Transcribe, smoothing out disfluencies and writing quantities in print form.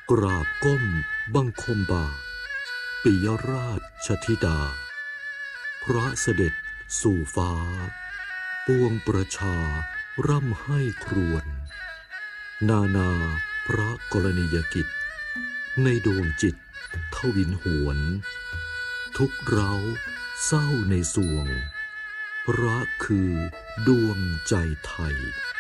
กราบก้มบังคมบาทปิยราชธิดาพระเสด็จสู่ฟ้าปวงประชาร่ำให้ครวญนานาพระกรณียกิจในดวงจิตทวินหวนทุกเราเศร้าในสวงพระคือดวงใจไทย